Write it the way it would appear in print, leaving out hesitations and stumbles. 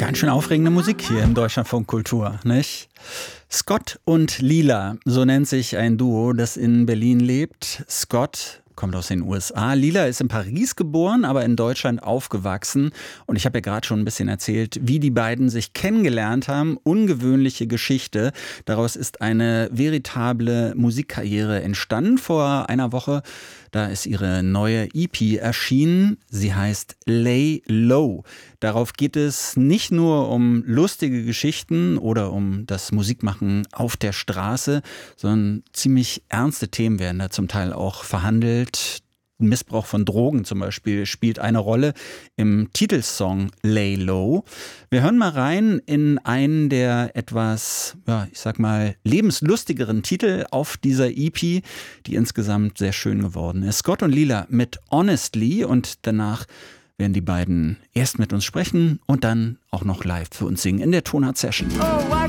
Ganz schön aufregende Musik hier im Deutschlandfunk Kultur, nicht? Scott und Lila, so nennt sich ein Duo, das in Berlin lebt. Scott kommt aus den USA. Lila ist in Paris geboren, aber in Deutschland aufgewachsen. Und ich habe ja gerade schon ein bisschen erzählt, wie die beiden sich kennengelernt haben. Ungewöhnliche Geschichte. Daraus ist eine veritable Musikkarriere entstanden. Vor einer Woche, da ist ihre neue EP erschienen. Sie heißt Lay Low. Darauf geht es nicht nur um lustige Geschichten oder um das Musikmachen auf der Straße, sondern ziemlich ernste Themen werden da zum Teil auch verhandelt. Missbrauch von Drogen zum Beispiel spielt eine Rolle im Titelsong Lay Low. Wir hören mal rein in einen der etwas, ich sag mal, lebenslustigeren Titel auf dieser EP, die insgesamt sehr schön geworden ist. Scott und Lila mit Honestly, und danach werden die beiden erst mit uns sprechen und dann auch noch live für uns singen in der Tonart Session.